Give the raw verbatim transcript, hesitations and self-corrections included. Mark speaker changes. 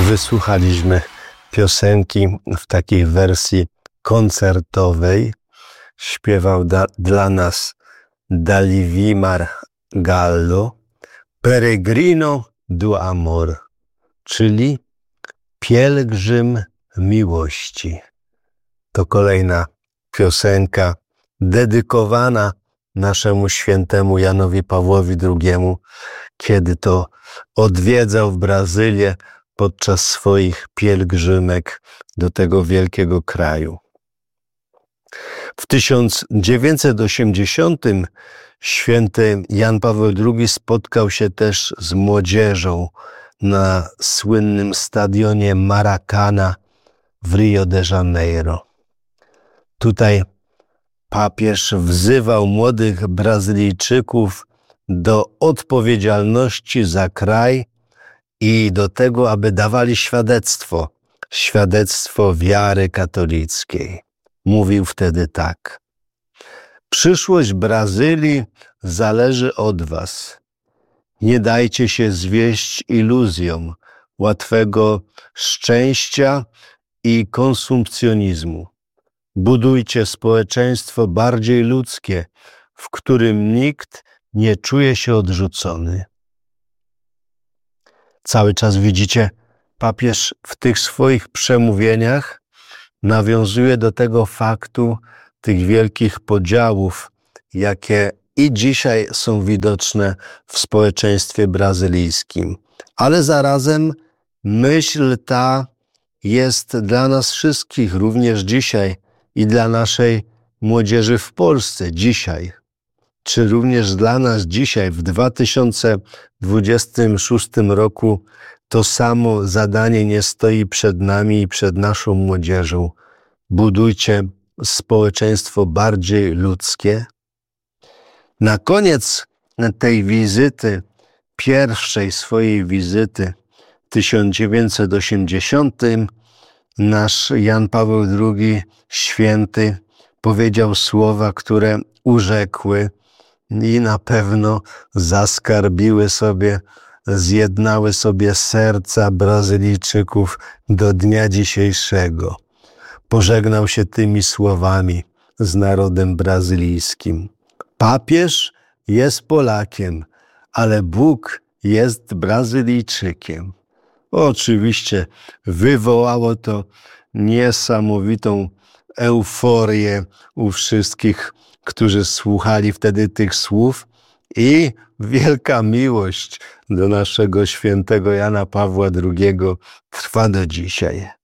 Speaker 1: Wysłuchaliśmy piosenki w takiej wersji koncertowej. Śpiewał da, dla nas Dalivimar Gallo Peregrino do Amor, czyli Pielgrzym Miłości. To kolejna piosenka dedykowana naszemu świętemu Janowi Pawłowi drugiemu, kiedy to odwiedzał w Brazylię podczas swoich pielgrzymek do tego wielkiego kraju. W tysiąc dziewięćset osiemdziesiątym święty Jan Paweł drugi spotkał się też z młodzieżą na słynnym stadionie Maracana w Rio de Janeiro. Tutaj papież wzywał młodych Brazylijczyków do odpowiedzialności za kraj i do tego, aby dawali świadectwo, świadectwo wiary katolickiej. Mówił wtedy tak: przyszłość Brazylii zależy od was. Nie dajcie się zwieść iluzjom łatwego szczęścia i konsumpcjonizmu. Budujcie społeczeństwo bardziej ludzkie, w którym nikt nie czuje się odrzucony. Cały czas widzicie, papież w tych swoich przemówieniach nawiązuje do tego faktu tych wielkich podziałów, jakie i dzisiaj są widoczne w społeczeństwie brazylijskim. Ale zarazem myśl ta jest dla nas wszystkich, również dzisiaj, i dla naszej młodzieży w Polsce dzisiaj. Czy również dla nas dzisiaj, w dwa tysiące dwudziestym szóstym roku, to samo zadanie nie stoi przed nami i przed naszą młodzieżą? Budujcie społeczeństwo bardziej ludzkie. Na koniec tej wizyty, pierwszej swojej wizyty w tysiąc dziewięćset osiemdziesiątym, nasz Jan Paweł drugi, święty, powiedział słowa, które urzekły i na pewno zaskarbiły sobie, zjednały sobie serca Brazylijczyków do dnia dzisiejszego. Pożegnał się tymi słowami z narodem brazylijskim. Papież jest Polakiem, ale Bóg jest Brazylijczykiem. Oczywiście wywołało to niesamowitą euforię u wszystkich, którzy słuchali wtedy tych słów, i wielka miłość do naszego świętego Jana Pawła drugiego trwa do dzisiaj.